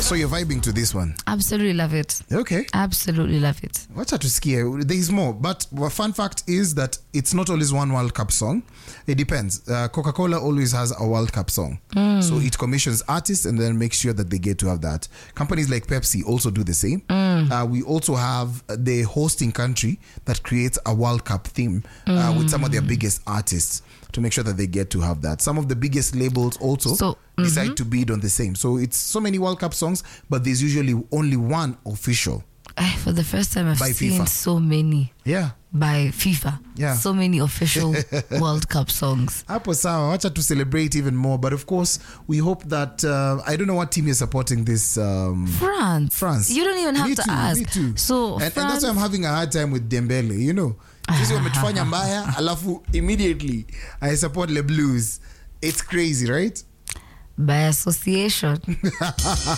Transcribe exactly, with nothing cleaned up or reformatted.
So you're vibing to this one? Absolutely love it. Okay. Absolutely love it. Watch out to scare. There is more, but a fun fact is that it's not always one World Cup song. It depends. Uh, Coca-Cola always has a World Cup song, mm. so it commissions artists and then makes sure that they get to have that. Companies like Pepsi also do the same. Mm. Uh, we also have the hosting country that creates a World Cup theme uh, mm. with some of their biggest artists to make sure that they get to have that. Some of the biggest labels also so, mm-hmm. decide to bid on the same. So it's so many World Cup songs, but there's usually only one official. Uh, for the first time, I've by seen FIFA. so many. Yeah. By FIFA. Yeah. So many official World Cup songs. Hapo sawa, wacha to celebrate even more. But of course, we hope that, uh, I don't know what team you're supporting this. Um, France. France. You don't even have me to too, ask. Me too. So, and, France... and that's why I'm having a hard time with Dembele, you know. Sisi wametufanya mbaya, alafu immediately I support Le Blues. It's crazy, right? By association.